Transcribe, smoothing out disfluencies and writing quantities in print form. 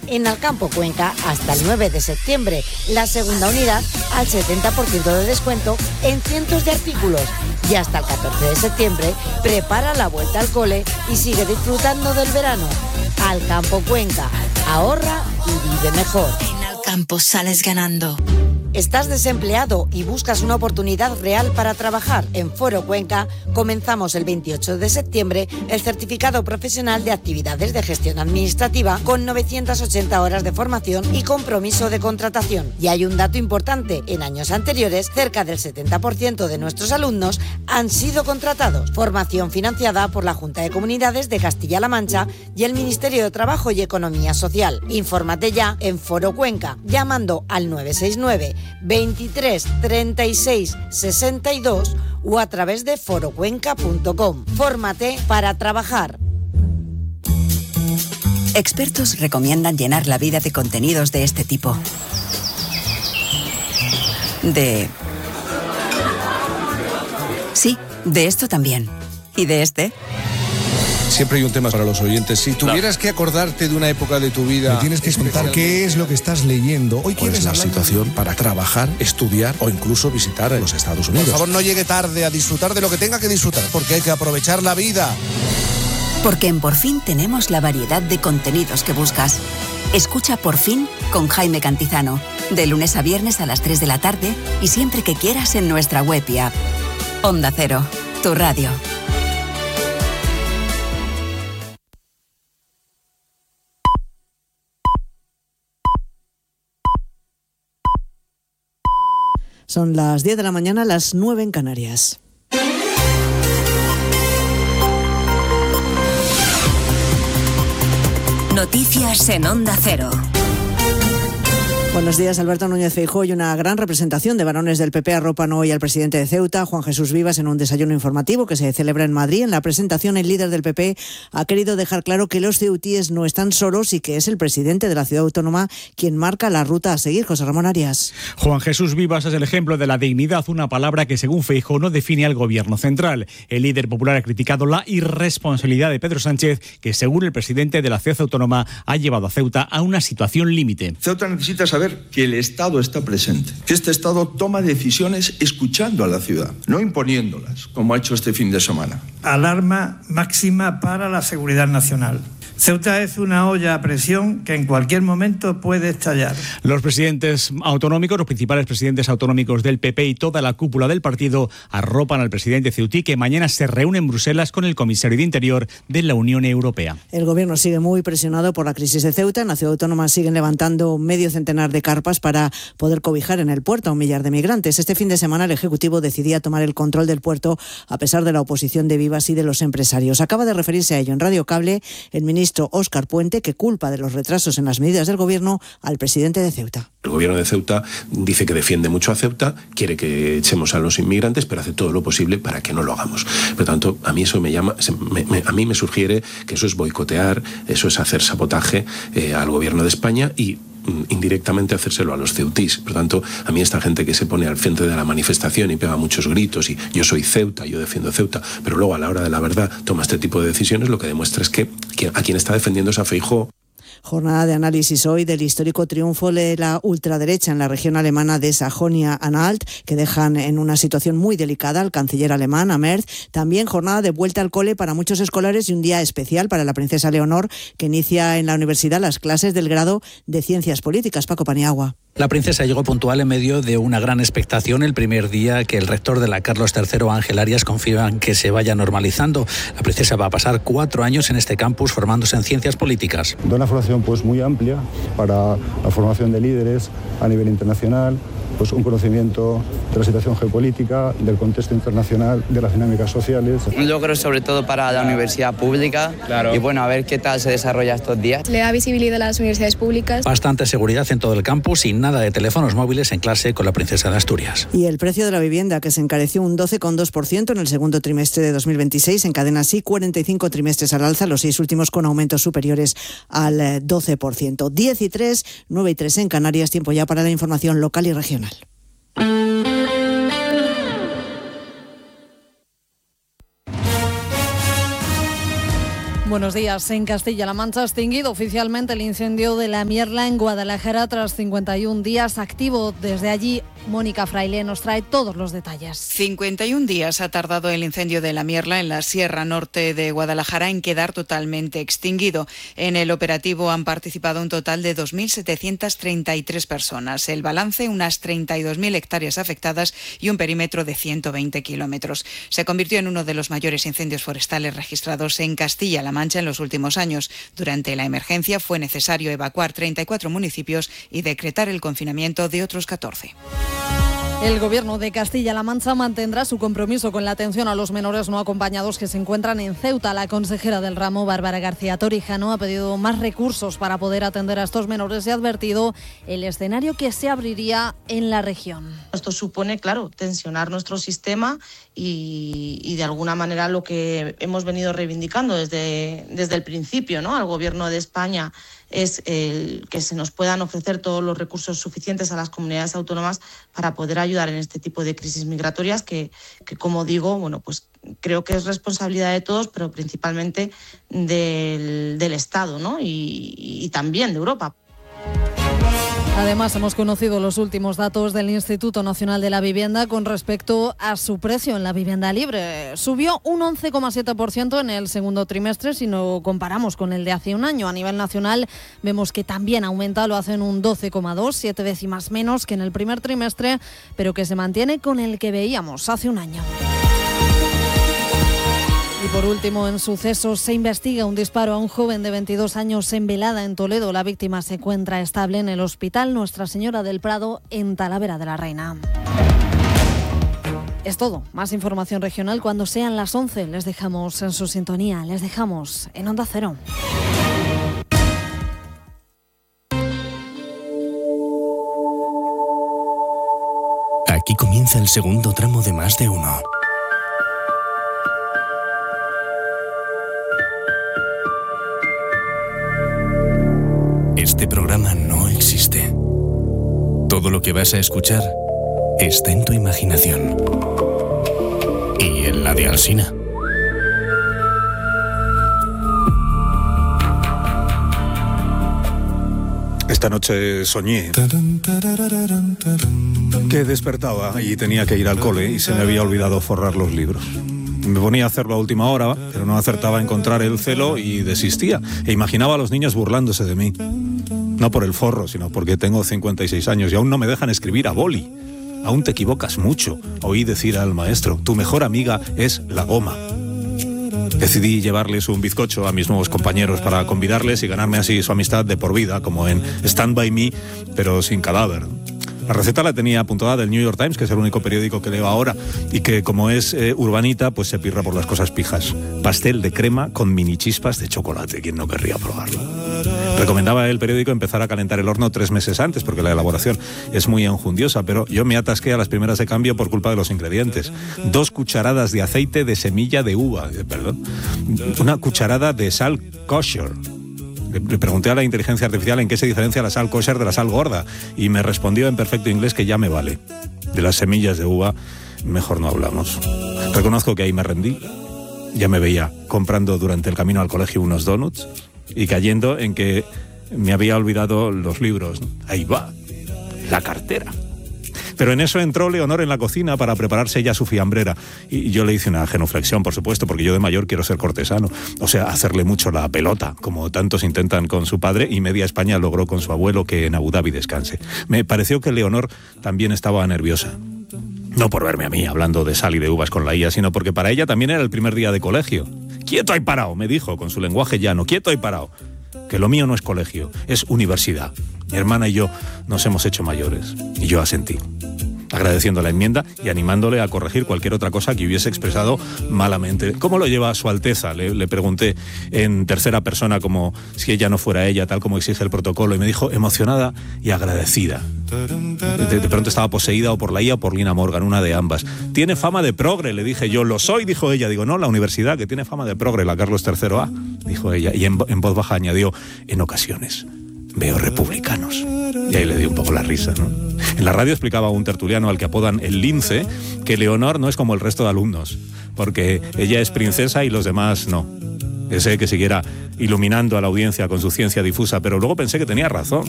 en Alcampo Cuenca hasta el 9 de septiembre. La segunda unidad al 70% de descuento en cientos de artículos. Y hasta el 14 de septiembre prepara la vuelta al cole y sigue disfrutando del verano. Alcampo Cuenca, ahorra y vive mejor. En Alcampo sales ganando. ¿Estás desempleado y buscas una oportunidad real para trabajar? En Foro Cuenca comenzamos el 28 de septiembre el certificado profesional de actividades de gestión administrativa con 980 horas de formación y compromiso de contratación. Y hay un dato importante, en años anteriores cerca del 70% de nuestros alumnos han sido contratados. Formación financiada por la Junta de Comunidades de Castilla-La Mancha y el Ministerio de Trabajo y Economía Social. Infórmate ya en Foro Cuenca llamando al 969 23 36 62 o a través de forocuenca.com. Fórmate para trabajar. Expertos recomiendan llenar la vida de contenidos de este tipo. Sí, de esto también. ¿Y de este? Siempre hay un tema para los oyentes. Si tuvieras que acordarte de una época de tu vida... Me tienes que contar qué es lo que estás leyendo. Hoy quieres la situación para trabajar, estudiar o incluso visitar los Estados Unidos. Por favor, no llegue tarde a disfrutar de lo que tenga que disfrutar, porque hay que aprovechar la vida. Porque en Por Fin tenemos la variedad de contenidos que buscas. Escucha Por Fin con Jaime Cantizano, de lunes a viernes a las 3 de la tarde y siempre que quieras en nuestra web y app. Onda Cero, tu radio. Son las 10 de la mañana, las 9 en Canarias. Noticias en Onda Cero. Buenos días, Alberto Núñez Feijóo, y una gran representación de varones del PP arropan hoy al presidente de Ceuta, Juan Jesús Vivas, en un desayuno informativo que se celebra en Madrid. En la presentación, el líder del PP ha querido dejar claro que los ceutíes no están solos y que es el presidente de la ciudad autónoma quien marca la ruta a seguir. José Ramón Arias. Juan Jesús Vivas es el ejemplo de la dignidad, una palabra que según Feijóo no define al gobierno central. El líder popular ha criticado la irresponsabilidad de Pedro Sánchez, que según el presidente de la ciudad autónoma ha llevado a Ceuta a una situación límite. Ceuta necesita saber que el Estado está presente, que este Estado toma decisiones escuchando a la ciudad, no imponiéndolas, como ha hecho este fin de semana. Alarma máxima para la seguridad nacional. Ceuta es una olla a presión que en cualquier momento puede estallar. Los presidentes autonómicos, los principales presidentes autonómicos del PP y toda la cúpula del partido arropan al presidente ceutí, que mañana se reúne en Bruselas con el comisario de Interior de la Unión Europea. El gobierno sigue muy presionado por la crisis de Ceuta. En la ciudad autónoma siguen levantando medio centenar de carpas para poder cobijar en el puerto a 1 millar de migrantes. Este fin de semana el Ejecutivo decidía tomar el control del puerto a pesar de la oposición de Vivas y de los empresarios. Acaba de referirse a ello en Radio Cable el ministro Óscar Puente, que culpa de los retrasos en las medidas del gobierno al presidente de Ceuta. El gobierno de Ceuta dice que defiende mucho a Ceuta, quiere que echemos a los inmigrantes, pero hace todo lo posible para que no lo hagamos. Por lo tanto, a mí eso a mí me sugiere que eso es boicotear, eso es hacer sabotaje al gobierno de España y indirectamente hacérselo a los ceutís. Por lo tanto, a mí esta gente que se pone al frente de la manifestación y pega muchos gritos y yo soy Ceuta, yo defiendo Ceuta, pero luego a la hora de la verdad toma este tipo de decisiones, lo que demuestra es que a quien está defendiendo es a Feijóo. Jornada de análisis hoy del histórico triunfo de la ultraderecha en la región alemana de Sajonia-Anhalt, que dejan en una situación muy delicada al canciller alemán, a Merz. También jornada de vuelta al cole para muchos escolares y un día especial para la princesa Leonor, que inicia en la universidad las clases del grado de Ciencias Políticas. Paco Paniagua. La princesa llegó puntual en medio de una gran expectación el primer día que el rector de la Carlos III, Ángel Arias, confía en que se vaya normalizando. La princesa va a pasar 4 años en este campus formándose en ciencias políticas. De una formación pues muy amplia para la formación de líderes a nivel internacional, pues un conocimiento de la situación geopolítica, del contexto internacional, de las dinámicas sociales. Un logro sobre todo para la universidad pública, claro. Y bueno, a ver qué tal se desarrolla estos días. Le da visibilidad a las universidades públicas. Bastante seguridad en todo el campus y nada de teléfonos móviles en clase con la princesa de Asturias. Y el precio de la vivienda, que se encareció un 12,2% en el segundo trimestre de 2026, encadena así 45 trimestres al alza, los 6 últimos con aumentos superiores al 12%. 10 y 3, 9 y 3 en Canarias, tiempo ya para la información local y regional. Buenos días. En Castilla-La Mancha ha extinguido oficialmente el incendio de La Mierla en Guadalajara tras 51 días activo. Desde allí, Mónica Fraile nos trae todos los detalles. 51 días ha tardado el incendio de La Mierla en la Sierra Norte de Guadalajara en quedar totalmente extinguido. En el operativo han participado un total de 2.733 personas. El balance, unas 32.000 hectáreas afectadas y un perímetro de 120 kilómetros. Se convirtió en uno de los mayores incendios forestales registrados en Castilla-La Mancha en los últimos años. Durante la emergencia fue necesario evacuar 34 municipios y decretar el confinamiento de otros 14. El Gobierno de Castilla-La Mancha mantendrá su compromiso con la atención a los menores no acompañados que se encuentran en Ceuta. La consejera del ramo, Bárbara García Torijano, ha pedido más recursos para poder atender a estos menores y ha advertido el escenario que se abriría en la región. Esto supone, claro, tensionar nuestro sistema y de alguna manera lo que hemos venido reivindicando desde el principio, ¿no?, al Gobierno de España, es el que se nos puedan ofrecer todos los recursos suficientes a las comunidades autónomas para poder ayudar en este tipo de crisis migratorias que como digo, bueno, pues creo que es responsabilidad de todos, pero principalmente del Estado, ¿no?, y también de Europa. Además, hemos conocido los últimos datos del Instituto Nacional de la Vivienda con respecto a su precio en la vivienda libre. Subió un 11,7% en el segundo trimestre si lo comparamos con el de hace un año. A nivel nacional vemos que también aumenta, lo hacen un 12,2, 7 décimas menos que en el primer trimestre, pero que se mantiene con el que veíamos hace un año. Y por último, en sucesos, se investiga un disparo a un joven de 22 años en Velada, en Toledo. La víctima se encuentra estable en el Hospital Nuestra Señora del Prado, en Talavera de la Reina. Es todo. Más información regional cuando sean las 11. Les dejamos en su sintonía, les dejamos en Onda Cero. Aquí comienza el segundo tramo de Más de Uno. Este programa no existe. Todo lo que vas a escuchar está en tu imaginación. Y en la de Alsina. Esta noche soñé que despertaba y tenía que ir al cole y se me había olvidado forrar los libros. Me ponía a hacerlo a última hora, pero no acertaba a encontrar el celo y desistía. E imaginaba a los niños burlándose de mí. No por el forro, sino porque tengo 56 años y aún no me dejan escribir a boli. Aún te equivocas mucho. Oí decir al maestro, tu mejor amiga es la goma. Decidí llevarles un bizcocho a mis nuevos compañeros para convidarles y ganarme así su amistad de por vida, como en Stand By Me, pero sin cadáver. La receta la tenía apuntada del New York Times, que es el único periódico que leo ahora, y que como es urbanita, pues se pirra por las cosas pijas. Pastel de crema con mini chispas de chocolate. ¿Quién no querría probarlo? Recomendaba el periódico empezar a calentar el horno 3 meses antes, porque la elaboración es muy enjundiosa, pero yo me atasqué a las primeras de cambio por culpa de los ingredientes. 2 cucharadas de aceite de semilla de uva, perdón. 1 cucharada de sal kosher. Le pregunté a la inteligencia artificial en qué se diferencia la sal kosher de la sal gorda y me respondió en perfecto inglés que ya me vale. De las semillas de uva mejor no hablamos. Reconozco que ahí me rendí. Ya me veía comprando durante el camino al colegio unos donuts y cayendo en que me había olvidado los libros. Ahí va, la cartera. Pero en eso entró Leonor en la cocina para prepararse ella su fiambrera. Y yo le hice una genuflexión, por supuesto, porque yo de mayor quiero ser cortesano. O sea, hacerle mucho la pelota, como tantos intentan con su padre, y media España logró con su abuelo que en Abu Dhabi descanse. Me pareció que Leonor también estaba nerviosa. No por verme a mí hablando de sal y de uvas con la IA, sino porque para ella también era el primer día de colegio. «Quieto ahí parado», me dijo con su lenguaje llano, «quieto ahí parado». Que lo mío no es colegio, es universidad. Mi hermana y yo nos hemos hecho mayores. Y yo asentí, agradeciendo la enmienda y animándole a corregir cualquier otra cosa que hubiese expresado malamente. ¿Cómo lo lleva Su Alteza?, le pregunté en tercera persona, como si ella no fuera ella, tal como exige el protocolo, y me dijo emocionada y agradecida. De pronto estaba poseída o por la IA o por Lina Morgan, una de ambas. Tiene fama de progre, le dije yo. Lo soy, dijo ella. Digo, no, la universidad, que tiene fama de progre, la Carlos III-A, dijo ella. Y en voz baja añadió, en ocasiones veo republicanos. Y ahí le di un poco la risa, ¿no? En la radio explicaba un tertuliano al que apodan el lince que Leonor no es como el resto de alumnos, porque ella es princesa y los demás no. Deseé que siguiera iluminando a la audiencia con su ciencia difusa, pero luego pensé que tenía razón.